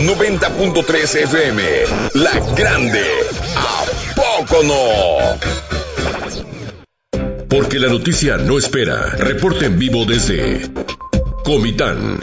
90.3 FM, La Grande, ¿a poco no? Porque la noticia no espera. Reporte en vivo desde Comitán.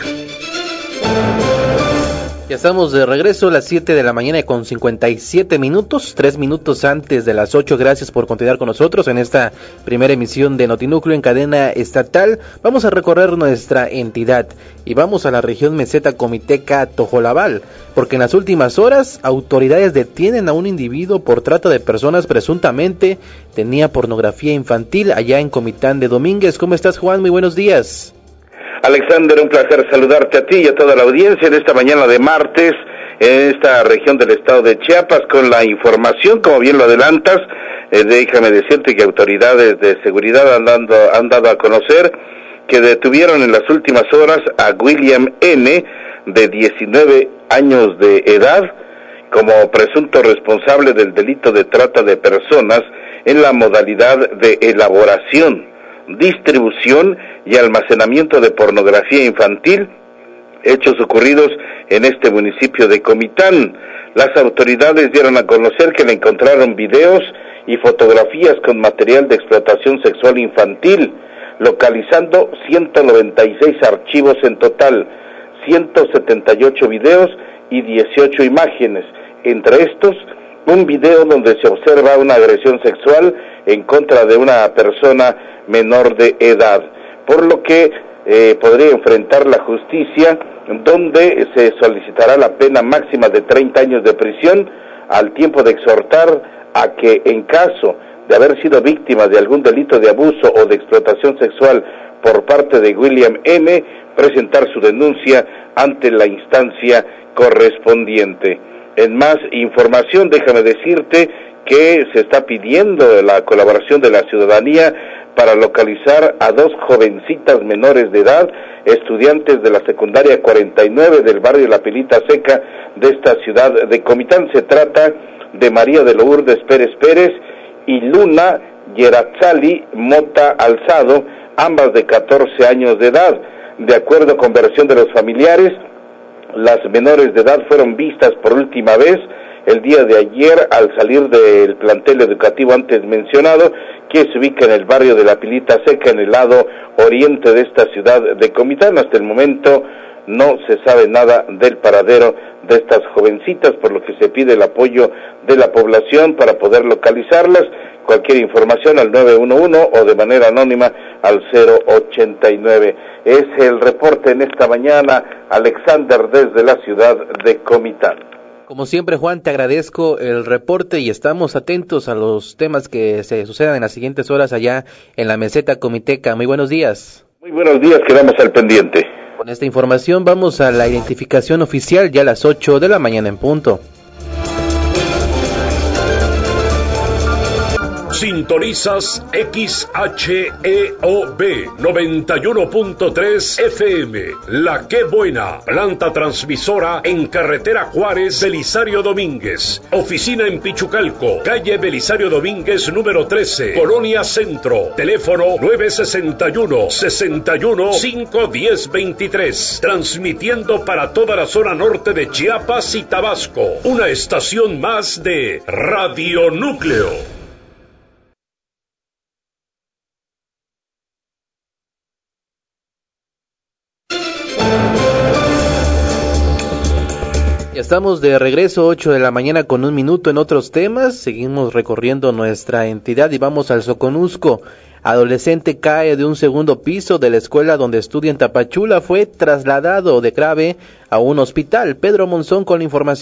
Ya estamos de regreso a las 7 de la mañana con 57 minutos, 3 minutos antes de las 8. Gracias por continuar con nosotros en esta primera emisión de Notinúcleo en cadena estatal. Vamos a recorrer nuestra entidad y vamos a la región meseta comiteca Tojolabal, porque en las últimas horas autoridades detienen a un individuo por trata de personas. Presuntamente tenía pornografía infantil allá en Comitán de Domínguez. ¿Cómo estás, Juan? Muy buenos días. Alexander, un placer saludarte a ti y a toda la audiencia en esta mañana de martes en esta región del estado de Chiapas con la información, como bien lo adelantas. Déjame decirte que autoridades de seguridad han dado a conocer que detuvieron en las últimas horas a William N., de 19 años de edad, como presunto responsable del delito de trata de personas en la modalidad de elaboración, distribución y almacenamiento de pornografía infantil, hechos ocurridos en este municipio de Comitán. Las autoridades dieron a conocer que le encontraron videos y fotografías con material de explotación sexual infantil, localizando 196 archivos en total, 178 videos y 18 imágenes, entre estos un video donde se observa una agresión sexual en contra de una persona menor de edad, por lo que podría enfrentar la justicia, donde se solicitará la pena máxima de 30 años de prisión, al tiempo de exhortar a que en caso de haber sido víctima de algún delito de abuso o de explotación sexual por parte de William N., presentar su denuncia ante la instancia correspondiente. En más información, déjame decirte que se está pidiendo la colaboración de la ciudadanía para localizar a dos jovencitas menores de edad, estudiantes de la secundaria 49 del barrio La Pilita Seca de esta ciudad de Comitán. Se trata de María de Lourdes Pérez Pérez y Luna Yeratzali Mota Alzado, ambas de 14 años de edad. De acuerdo con versión de los familiares, las menores de edad fueron vistas por última vez el día de ayer al salir del plantel educativo antes mencionado, que se ubica en el barrio de La Pilita Seca, en el lado oriente de esta ciudad de Comitán. Hasta el momento no se sabe nada del paradero de estas jovencitas, por lo que se pide el apoyo de la población para poder localizarlas. Cualquier información al 911 o de manera anónima al 089. Es el reporte en esta mañana, Alexander, desde la ciudad de Comitán. Como siempre, Juan, te agradezco el reporte y estamos atentos a los temas que se sucedan en las siguientes horas allá en la meseta comiteca. Muy buenos días. Muy buenos días, quedamos al pendiente. Con esta información vamos a la identificación oficial ya a las 8 de la mañana en punto. Sintonizas XHEOB 91.3 FM, La Qué Buena, planta transmisora en carretera Juárez, Belisario Domínguez, oficina en Pichucalco, calle Belisario Domínguez número 13, Colonia Centro, teléfono 961-61-510-23, transmitiendo para toda la zona norte de Chiapas y Tabasco, una estación más de Radio Núcleo. Estamos de regreso, 8 de la mañana con 1 minuto en otros temas. Seguimos recorriendo nuestra entidad y vamos al Soconusco. Adolescente cae de un segundo piso de la escuela donde estudia en Tapachula. Fue trasladado de grave a un hospital. Pedro Monzón con la información.